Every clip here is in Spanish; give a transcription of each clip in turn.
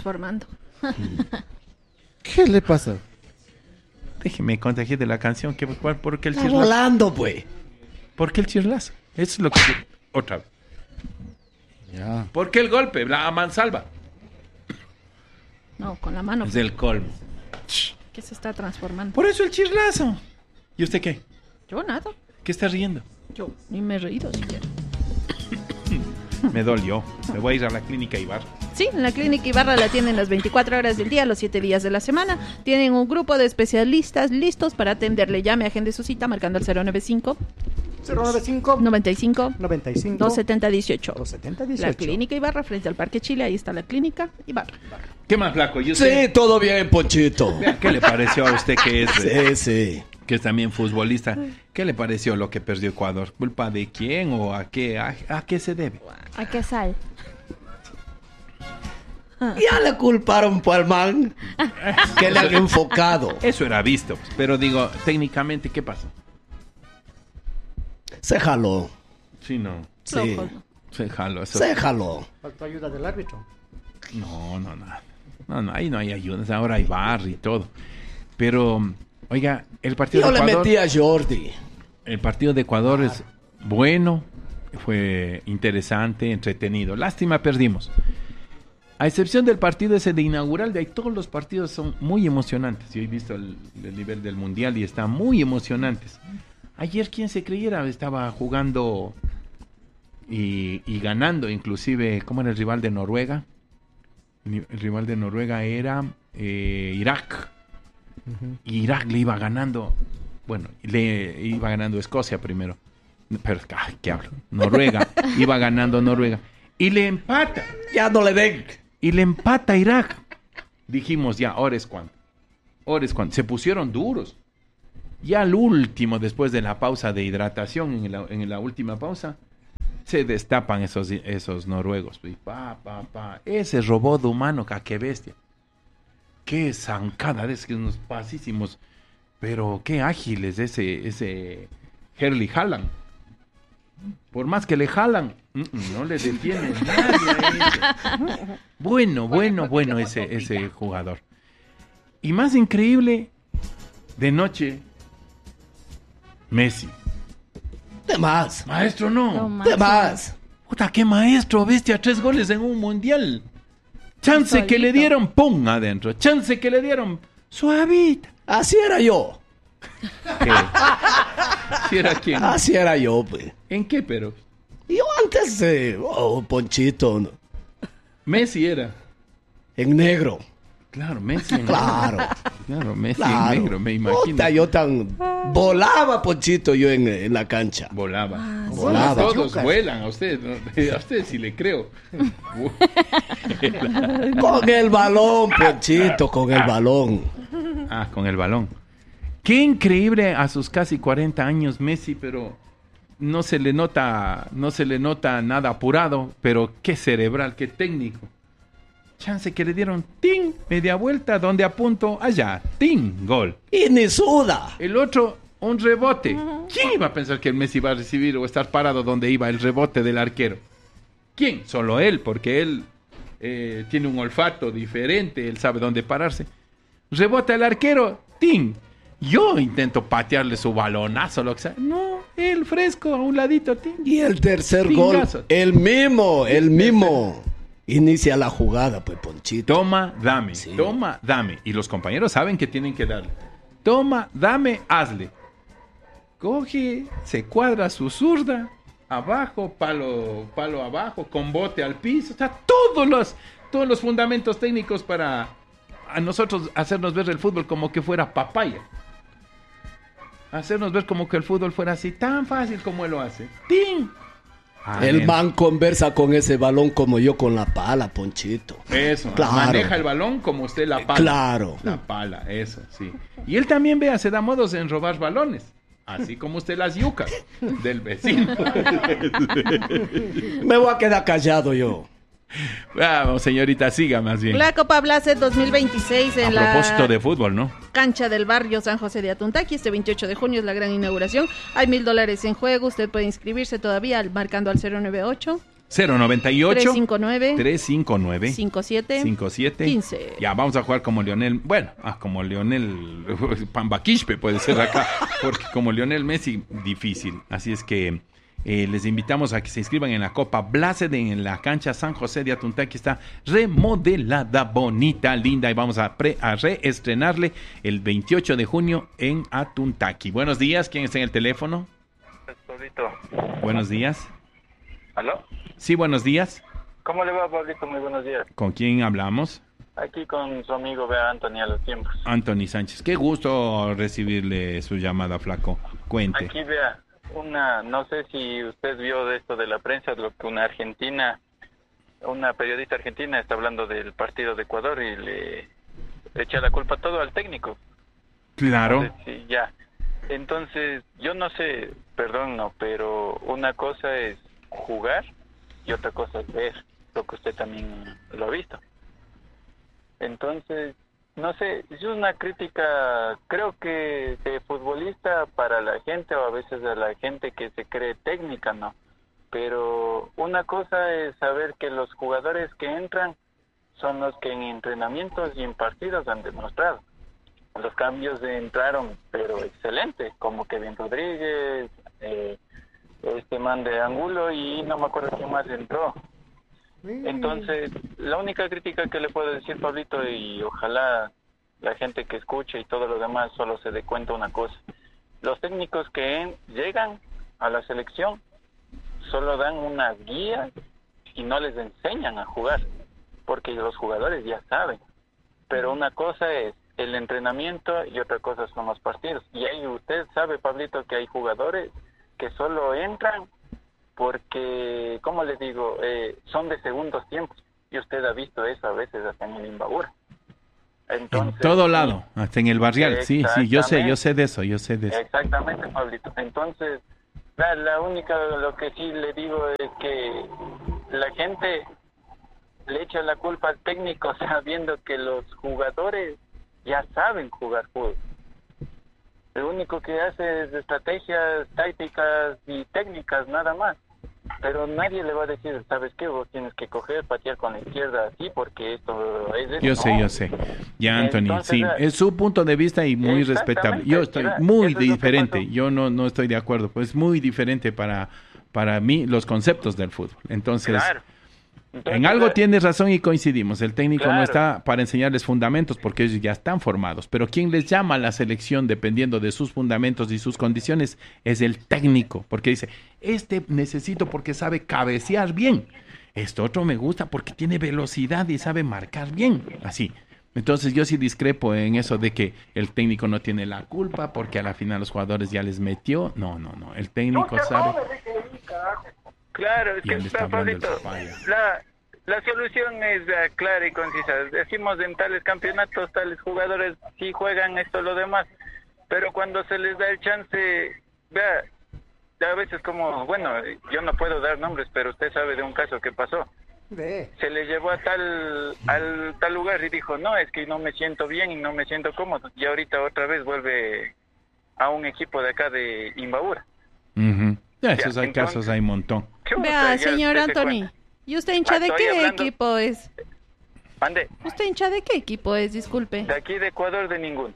transformando. ¿Qué le pasa? Déjeme contagiar de la canción. ¿Por qué el Está chirlazo? volando, pues. ¿Por qué el chirlazo? Eso es lo que... Otra vez. Ya. ¿Por qué el golpe? La mansalva. No, con la mano. Es del colmo. ¿Qué se está transformando? Por eso el chirlazo. ¿Y usted qué? Yo nada. ¿Qué está riendo? Yo ni me he reído siquiera. Me dolió. Me voy a ir a la clínica Ibarra. Sí, en la clínica Ibarra la tienen las 24 horas del día, los 7 días de la semana. Tienen un grupo de especialistas listos para atenderle. Llame, agende su cita marcando el 095 095 95 95 270 18. 270 18. La clínica Ibarra frente al Parque Chile, ahí está la clínica Ibarra. ¿Qué más, flaco? ¿Y usted? Sí, todo bien, Ponchito. Vea, ¿qué le pareció a usted que es, Sí. que es también futbolista? ¿Qué le pareció lo que perdió Ecuador? ¿Culpa de quién o a qué? ¿A qué se debe? ¿A qué sal? Ya le culparon por el man que le han enfocado. Eso era visto, pues, pero digo, técnicamente, ¿qué pasó? Se jaló. Sí, no. Sí. Flojos, ¿no? Se jaló. Eso. Se jaló. Faltó ayuda del árbitro. No, ahí no hay ayudas. Ahora hay bar y todo. Pero, oiga, el partido Yo de le Ecuador... metí a Jordi. El partido de Ecuador es bueno, fue interesante, entretenido. Lástima, perdimos. A excepción del partido ese de inaugural, de ahí todos los partidos son muy emocionantes. Yo he visto el nivel del mundial y están muy emocionantes. Ayer, ¿quién se creyera? Estaba jugando y ganando, inclusive, ¿cómo era el rival de Noruega? El rival de Noruega era Irak. Irak le iba ganando, bueno, le iba ganando Escocia primero. Pero, ¿qué hablo? Noruega, iba ganando Noruega. Y le empata. Ya no le den. Y le empata a Irak. Dijimos, ya, ahora es cuando. Se pusieron duros. Ya al último, después de la pausa de hidratación, en la última pausa, se destapan esos noruegos. Y ese robot humano, qué bestia. Qué zancada, es que unos pasísimos. Pero qué ágiles ese Erling Haaland. Por más que le jalan, no le detiene nadie a ese. Bueno ese jugador. Y más increíble, de noche, Messi. De más. Maestro, no. De más. Puta, qué maestro, bestia, 3 goles en un mundial. Chance Solito. que le dieron, pum, adentro. Chance que le dieron, suavita. Así era yo. ¿Qué? ¿Sí era quién? Así era yo, pues. ¿En qué, pero? Yo antes de Ponchito, ¿no? Messi era. En negro. Claro, Messi en Claro. negro. Claro, Messi Claro. en negro, me imagino. Puta, yo volaba, Ponchito, yo en la cancha. Volaba. Volaba. Todos vuelan, a usted sí le creo. Con el balón, Ponchito, con el balón. Con el balón. Qué increíble a sus casi 40 años Messi, pero no se le nota nada apurado, pero qué cerebral, qué técnico. Chance que le dieron, ¡ting! Media vuelta, donde apunto, allá, ¡ting! Gol. Y ni suda. El otro, un rebote. ¿Quién iba a pensar que el Messi iba a recibir o estar parado donde iba el rebote del arquero? ¿Quién? Solo él, porque él tiene un olfato diferente, él sabe dónde pararse. Rebota el arquero, ¡ting! Yo intento patearle su balonazo, lo que sea. No, él fresco, a un ladito, ¡ting! Y el tercer Pingazo. gol, el mismo. Inicia la jugada, pues, Ponchito. Toma, dame, Sí. toma, dame. Y los compañeros saben que tienen que darle. Toma, dame, hazle. Coge, se cuadra su zurda, abajo, palo abajo, con bote al piso. O sea, todos los fundamentos técnicos para a nosotros hacernos ver el fútbol como que fuera papaya. Hacernos ver como que el fútbol fuera así, tan fácil como él lo hace. ¡Ting! El man conversa con ese balón como yo con la pala, Ponchito. Eso, Claro. maneja el balón como usted la pala. Claro. La pala, eso, sí. Y él también, vea, se da modos en robar balones. Así como usted las yucas del vecino. Me voy a quedar callado yo. Vamos, señorita, siga más bien. La Copa Blase 2026 en A propósito la de fútbol, ¿no? cancha del barrio San José de Atuntaqui. Este 28 de junio es la gran inauguración. Hay $1,000 en juego. Usted puede inscribirse todavía marcando al 098 098 359 359 57 57 15. Ya, vamos a jugar como Lionel. Bueno, como Lionel Pambaquishpe puede ser acá. Porque como Lionel Messi, difícil. Así es que les invitamos a que se inscriban en la Copa Blased en la cancha San José de Atuntaqui. Está remodelada, bonita, linda. Y vamos a reestrenarle el 28 de junio en Atuntaqui. Buenos días. ¿Quién está en el teléfono? Pablito. Buenos días. ¿Aló? Sí, buenos días. ¿Cómo le va, Pablito? Muy buenos días. ¿Con quién hablamos? Aquí con su amigo, vea, Anthony, a los tiempos. Anthony Sánchez. Qué gusto recibirle su llamada, flaco. Cuente. Aquí, vea, no sé si usted vio de esto de la prensa, lo que una periodista argentina está hablando del partido de Ecuador y le echa la culpa todo al técnico. Claro. Entonces, sí, ya. Entonces, yo no sé, perdón, no, pero una cosa es jugar y otra cosa es ver, lo que usted también lo ha visto. Entonces, no sé, es una crítica, creo que de futbolista para la gente o a veces a la gente que se cree técnica, ¿no? Pero una cosa es saber que los jugadores que entran son los que en entrenamientos y en partidos han demostrado. Los cambios entraron, pero excelente, como Kevin Rodríguez, este man de Angulo y no me acuerdo quién más entró. Entonces, la única crítica que le puedo decir, Pablito, y ojalá la gente que escuche y todo lo demás solo se dé cuenta una cosa. Los técnicos que llegan a la selección solo dan una guía y no les enseñan a jugar, porque los jugadores ya saben. Pero una cosa es el entrenamiento y otra cosa son los partidos. Y ahí usted sabe, Pablito, que hay jugadores que solo entran porque, ¿cómo les digo? Son de segundos tiempos. Y usted ha visto eso a veces hasta en el Imbabura. Entonces, en todo lado, hasta en el barrial. Sí, yo sé de eso. Exactamente, Pablito. Entonces, lo que sí le digo es que la gente le echa la culpa al técnico sabiendo que los jugadores ya saben jugar fútbol. Lo único que hace es estrategias tácticas y técnicas, nada más. Pero nadie le va a decir, ¿sabes qué? Vos tienes que coger, patear con la izquierda así, porque esto es eso. Yo sé. Ya, Anthony, entonces, sí, es su punto de vista y muy respetable. Yo estoy muy diferente, yo no estoy de acuerdo, pues es muy diferente para mí los conceptos del fútbol. Entonces, en algo tienes razón y coincidimos. El técnico no está para enseñarles fundamentos porque ellos ya están formados. Pero quien les llama a la selección dependiendo de sus fundamentos y sus condiciones es el técnico. Porque dice, necesito porque sabe cabecear bien. Otro me gusta porque tiene velocidad y sabe marcar bien. Así. Entonces yo sí discrepo en eso de que el técnico no tiene la culpa porque a la final los jugadores ya les metió. No. El técnico sabe. Claro, es que Pablito, la solución es clara y concisa. Decimos en tales campeonatos, tales jugadores sí juegan esto, lo demás, pero cuando se les da el chance, vea, a veces como, bueno, yo no puedo dar nombres, pero usted sabe de un caso que pasó. Se le llevó a tal lugar y dijo, no, es que no me siento bien y no me siento cómodo. Y ahorita otra vez vuelve a un equipo de acá de Imbabura. Esos hay casos, hay un montón. Vea, señor Anthony, ¿y usted hincha de qué equipo es? ¿Mande? ¿Usted hincha de qué equipo es? Disculpe. De aquí de Ecuador, de ninguno.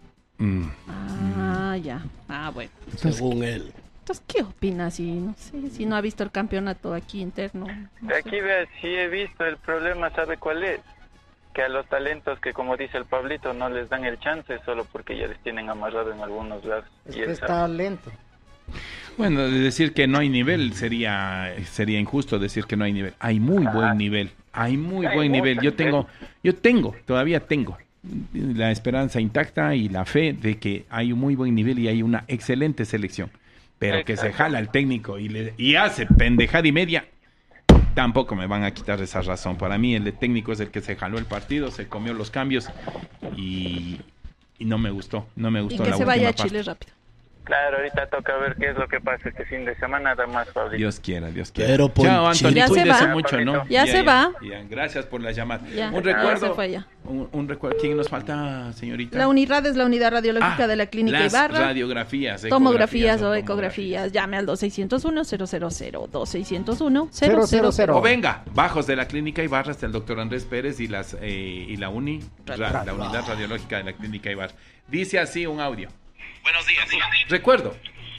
Ya. Bueno. Según él. Entonces, ¿qué opina si no ha visto el campeonato aquí interno? De aquí, vea, sí he visto. El problema, ¿sabe cuál es? Que a los talentos que, como dice el Pablito, no les dan el chance solo porque ya les tienen amarrado en algunos lados. Es que está lento. Bueno, decir que no hay nivel sería injusto decir que no hay nivel. Hay muy buen nivel. Hay muy buen nivel. Todavía tengo la esperanza intacta y la fe de que hay un muy buen nivel y hay una excelente selección. Pero que se jala el técnico y hace pendejada y media, tampoco me van a quitar esa razón. Para mí el técnico es el que se jaló el partido, se comió los cambios y no me gustó. Y que se vaya a Chile rápido. Claro, ahorita toca ver qué es lo que pasa este fin de semana, nada más, Pablito. Dios quiera, Dios quiera. Pero, Chao, Ponchito. Antonio, Ya se cuídese va. mucho, ¿no? Ya se va. Ya. Gracias por la llamada. Ya, Un ya recuerdo. se fue ya. Un recuerdo. ¿Quién nos falta, señorita? La UNIRAD es la unidad radiológica de la Clínica las Ibarra. radiografías, Tomografías o tomografías. ecografías. Llame al 2601-000, 2601-000. O venga, bajos de la Clínica Ibarra está el doctor Andrés Pérez y la unidad radiológica de la Clínica Ibarra. Dice así un audio. Buenos días. Recuerdo.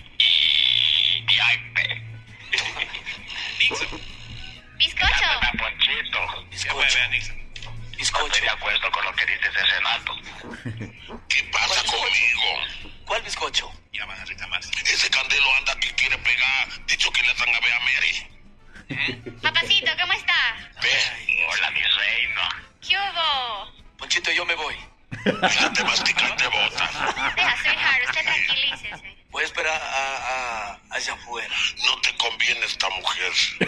Nixon. Bizcocho. Ponchito. Bizcocho. Bizcocho. Estoy de acuerdo con lo que dices de Renato. ¿Qué pasa conmigo? ¿Cuál bizcocho? Ya van a reclamar. Ese Candelo anda que quiere pegar. Dicho que le dan a ver a Mary. Papacito, ¿cómo está? Hola, mi reina. ¿Qué hubo? Ponchito, yo me voy. Ya te masticaste botas. Deja, sweetheart, usted tranquilícese. Voy a esperar allá afuera. No te conviene esta mujer.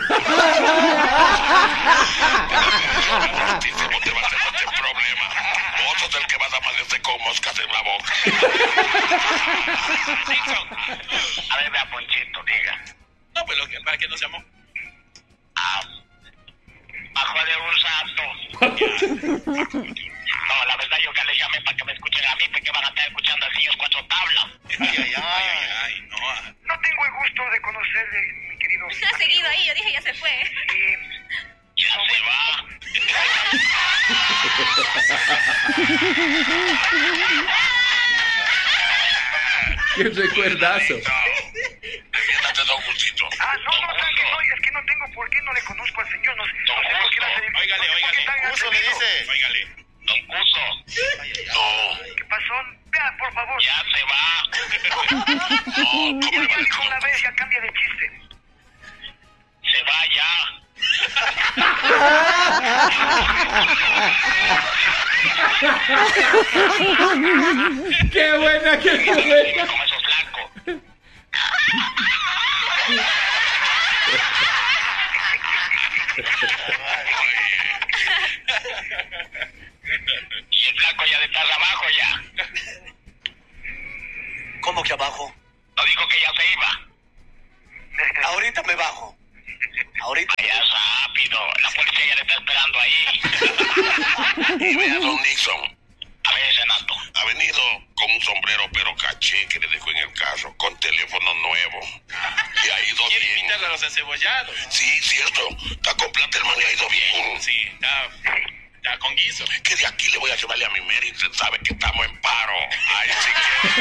Muchísimo te vas a hacer este problema. Vos sos el que vas a amanecer con moscas en la boca. A ver, vea, Ponchito, diga. No, pero ¿para qué nos llamó? Bajo de un santo. No, la verdad yo que le llamé para que me escuchen a mí, porque van a estar escuchando a ellos cuatro tablas. Ay, no. No tengo el gusto de conocerle, mi querido. Ha seguido ahí, yo dije ya se fue. Ya se va. ¡Qué recuerdazo! Defiéndate, don Justito. No, es que no tengo por qué, no le conozco al señor. No sé por qué la serie. Óigale. Cuso le dice. Óigale. Don Cuso. No. ¿Qué pasó? Vea, por favor. Ya se va. No, ¿cómo le va a Ya decir? dijo una vez, ya cambia de chiste. Se va ya. ¡Qué buena, qué buena! Como esos flacos. Y el flaco ya de estar abajo ya. ¿Cómo que abajo? No dijo que ya se iba. Ahorita me bajo. Ahorita. Vaya rápido, la policía ya le está esperando ahí. Y vea, don Nixon. A ver, Renato. Ha venido con un sombrero pero caché que le dejó en el carro, con teléfono nuevo. Y ha ido bien. ¿Quiere invitar a los encebollados? Sí, cierto. Está con plata, hermano, y ha ido bien. Sí, está con guiso. Que de aquí le voy a llevarle a mi Mary, usted sabe que estamos en paro. Ay, sí que...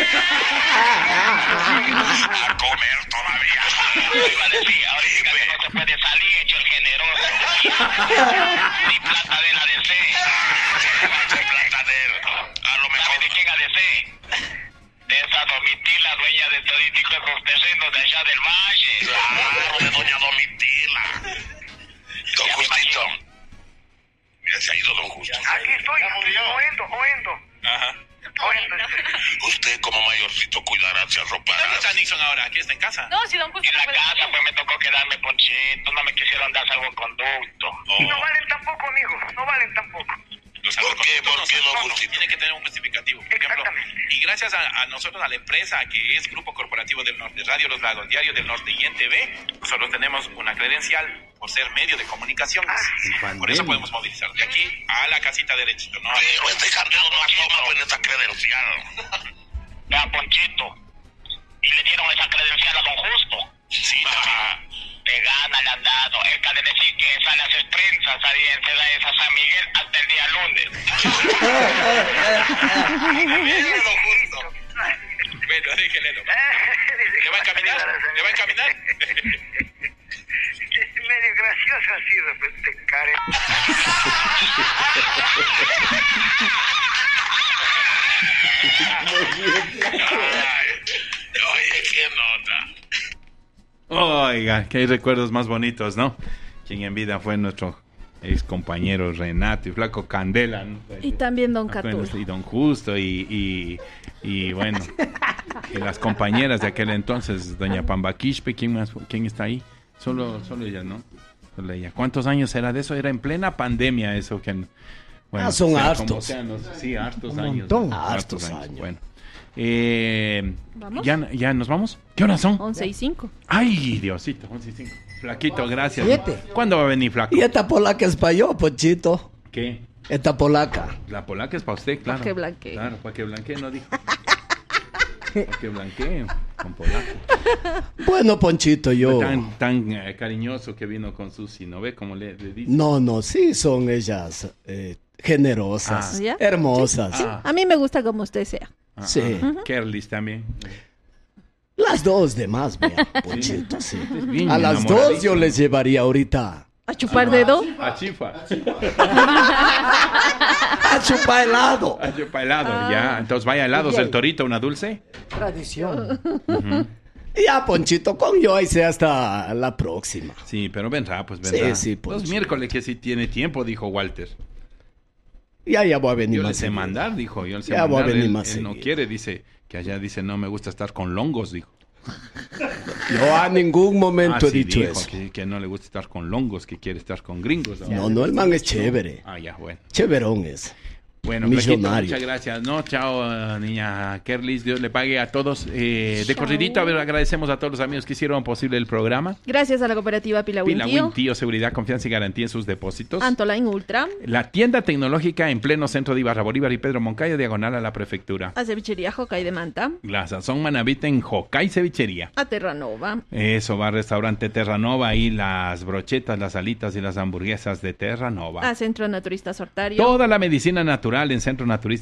a comer todavía. Iba a decir, ahorita que no se puede salir, hecho el generoso. Ni plata de la DC. Ni plata de él. A lo mejor... ¿Sabe de quién ha DC? De esa Domitila, dueña de toditico esos terrenos de allá del valle. Claro, de doña Domitila. Don Justito. Mira, se ha ido don Justo. Aquí estoy, oendo. Ajá. Oendo. Usted como mayorcito cuidará, se arropará. ¿Dónde está Nixon ahora? ¿Aquí está en casa? No, si don Cuso. En la casa, pues me tocó quedarme, Ponchito. No me quisieron dar salvoconducto. Y no valen tampoco, amigo. No valen tampoco. ¿Por qué, don Justito? Tiene que tener un justificativo. Por ejemplo, y gracias a nosotros, a la empresa que es Grupo Corporativo del Norte, Radio Los Lagos, Diario del Norte y NTV, nosotros tenemos una credencial por ser medio de comunicación. Por eso podemos movilizar de aquí a la casita derechito. No, pero este Candelo no asoma en esa credencial. Vea, Ponchito. ¿Y le dieron esa credencial a don Justo? Sí, te gana, le han dado. Él acaba de decir que sale a hacer prensas ahí en Ciudad de San Miguel hasta el día lunes. Don Justo. Bueno, déjele. ¿Le va a encaminar? ¿Le va a encaminar? Medio gracioso ha sido, pues, te care. Oye, qué nota. Oiga, qué recuerdos más bonitos, ¿no? Quien en vida fue nuestro ex compañero Renato y Flaco Candela, ¿no? Y también don Catulo. Y don Justo y bueno, y las compañeras de aquel entonces, doña Pamba Quispe, ¿quién está ahí? Solo ella, ¿no? Solo ella. ¿Cuántos años era de eso? Era en plena pandemia eso que... Bueno, son o sea, hartos. sí, hartos Un años. montón. Hartos años. Bueno, ¿Vamos? ¿Ya nos vamos? ¿Qué horas son? 11:05. Ay, Diosito, 11:05. Flaquito, gracias. 7. ¿Cuándo va a venir, Flaco? Y esta polaca es para yo, Ponchito. ¿Qué? Esta polaca. La polaca es para usted, claro. Pa' que blanquee. Claro, para que blanquee, no dijo. Para que blanquee con polaco. Bueno, Ponchito, yo... Tan cariñoso que vino con Susi, ¿no ve cómo le dice? No, sí son ellas generosas, ¿Ya? hermosas. Sí, a mí me gusta como usted sea. Sí. Kerlis también. Las dos demás, vea, Ponchito, sí. Bien A las dos enamoradito. yo les llevaría ahorita ¿A chupar dedo? A Chifa. a chupar helado. A Chifa helado, ya. Entonces vaya helados el torito, una dulce. Tradición. Ya, Ponchito, con yo ahí sea hasta la próxima. Sí, pero vendrá, pues vendrá. Sí, Ponchito. Los miércoles que sí tiene tiempo, dijo Walter. Ya voy a venir Yo le más sé seguido. mandar, dijo. Yo le sé Ya voy a mandar. venir Él más no seguido. quiere, dice. Que allá dice, no me gusta estar con longos, dijo. Yo a ningún momento he sí, dicho dijo eso. que no le gusta estar con longos, que quiere estar con gringos. No, el man es chévere. Ah, ya, bueno. Chéverón es. Bueno, Flaquito, Millonario. muchas gracias. No, chao, niña Kerlis. Dios le pague a todos. De corridito, a ver, agradecemos a todos los amigos que hicieron posible el programa. Gracias a la cooperativa Pilawin Pila Tío. Win Tío, seguridad, confianza y garantía en sus depósitos. Antoline Ultra. La tienda tecnológica en pleno centro de Ibarra Bolívar y Pedro Moncayo, diagonal a la prefectura. A Cevichería Jocay de Manta. La Sazón Manavita en Jocay Cevichería. A Terranova. Eso va, restaurante Terranova y las brochetas, las alitas y las hamburguesas de Terranova. A Centro Naturista Sortario. Toda la medicina natural en Centro Naturista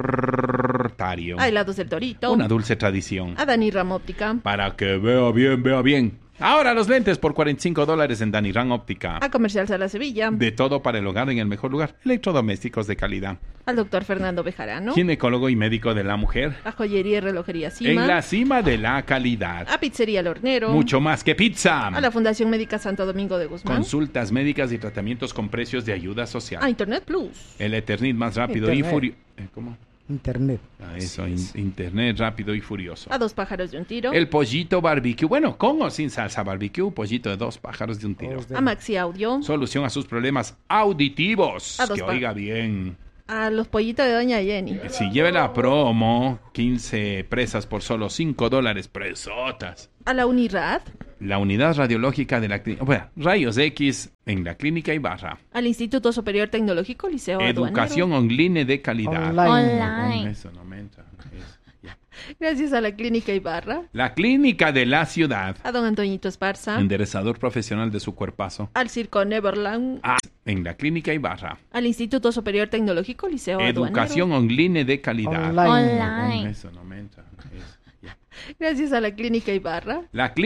Sortario. A Helados del Torito. Una dulce tradición. A Dani Ramóptica. Para que vea bien, vea bien. Ahora los lentes por $45 en Danirán Óptica. A Comercial Sala Sevilla. De todo para el hogar en el mejor lugar. Electrodomésticos de calidad. Al doctor Fernando Bejarano. Ginecólogo y médico de la mujer. A Joyería y Relojería Cima. En la cima de la calidad. A Pizzería El Hornero. Mucho más que pizza. A la Fundación Médica Santo Domingo de Guzmán. Consultas médicas y tratamientos con precios de ayuda social. A Internet Plus. El Eternit más rápido y Internet. furioso. ¿Cómo? Internet. Ah, eso, Internet rápido y furioso. A Dos Pájaros de un Tiro. El pollito barbecue. Bueno, con o sin salsa barbecue. Pollito de 2 pájaros de un tiro. A Maxi Audio. Solución a sus problemas auditivos. A dos Que pa- oiga bien. A Los Pollitos de Doña Jenny. Si lleve la promo, 15 presas por solo $5. Presotas. A la Unirad. La unidad radiológica de la clínica. Bueno, rayos X en la clínica Ibarra. Al Instituto Superior Tecnológico Liceo Educación online de calidad. Online. Eso no me entra. Eso, ya. Gracias a la Clínica Ibarra. La clínica de la ciudad. A Don Antoñito Esparza. Enderezador profesional de su cuerpazo. Al Circo Neverland. Ah, en la clínica Ibarra. Al Instituto Superior Tecnológico Liceo Educación online de calidad. Online. Eso no me entra. Eso, ya. Gracias a la Clínica Ibarra. La clínica